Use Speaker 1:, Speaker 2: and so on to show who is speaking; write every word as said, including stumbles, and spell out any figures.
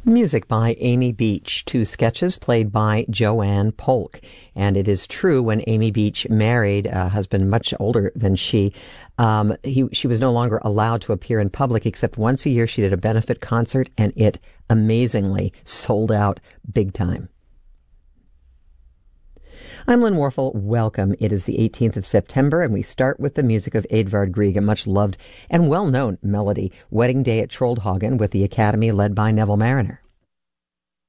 Speaker 1: Music by Amy Beach, two sketches played by Joanne Polk. And it is true, when Amy Beach married a husband much older than she, um, he, she was no longer allowed to appear in public, except once a year she did a benefit concert, and it amazingly sold out big time. I'm Lynn Warfel. Welcome. It is the eighteenth of September, and we start with the music of Edvard Grieg, a much-loved and well-known melody, Wedding Day at Troldhagen, with the Academy led by Neville Mariner.